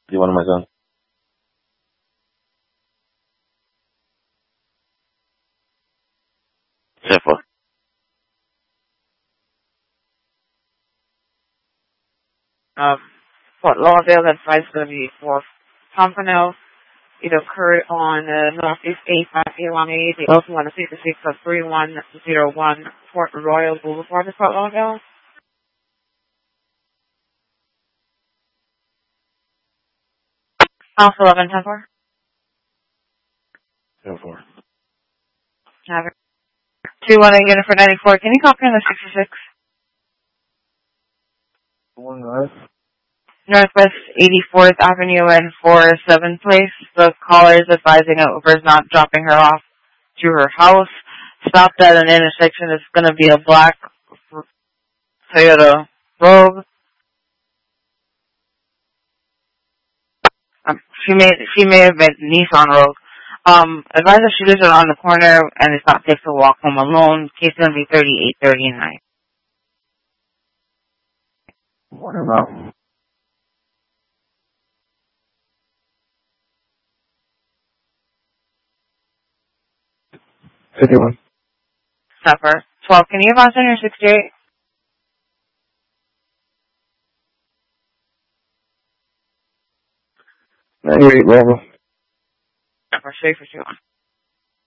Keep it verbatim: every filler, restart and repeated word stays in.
You want my son? Careful. Uh, Fort Lauderdale, that flight's going to be for Pompano. It occurred on uh, Northeast eight five eight one eight. They also want to see the six of three one zero one Port Royal Boulevard in Fort Lauderdale. Alpha eleven ten four. ten four. Have it. two one eight unit for ninety-four. Can you copy on the sixty-six? One nine. Northwest eighty-fourth Avenue and four seven Place. The caller is advising a Uber is not dropping her off to her house. Stopped at an intersection. It's going to be a black Toyota Rogue. Um, she may she may have been Nissan Rogue. Um, advise that she lives around the corner and it's not safe to walk home alone. Case going to be thirty-eight thirty-nine. What about? fifty-one. Supper. twelve. Can you advise on your sixty-eight? ninety-eight, Bravo. Supper. Straight for two one.